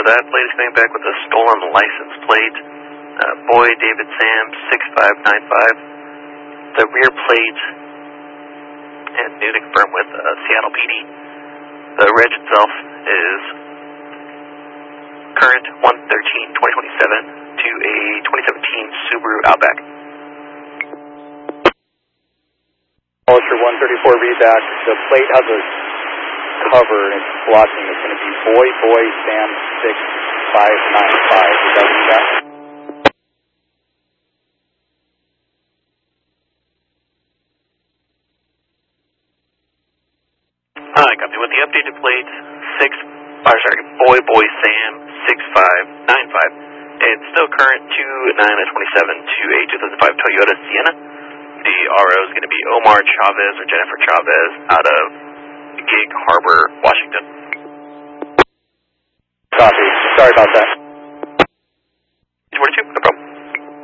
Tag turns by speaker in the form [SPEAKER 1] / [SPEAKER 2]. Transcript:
[SPEAKER 1] that plate is coming back with a stolen license plate. Boy David Sam 6595. The rear plate and new to confirm with Seattle PD. The reg itself is current 113-2027 to a 2017 Subaru Outback.
[SPEAKER 2] Osher 134 readback. The plate has a cover and it's blocking. It's going to be Boy Sam 6595. Is that what you got?
[SPEAKER 1] Hi, copy. With the updated plate, Boy Sam 6595. It's still current 29-27 to a 2005 Toyota Sienna. The RO is going to be Omar Chavez or Jennifer Chavez out of Gig Harbor, Washington.
[SPEAKER 2] Copy. Sorry about that.
[SPEAKER 1] 42, no problem.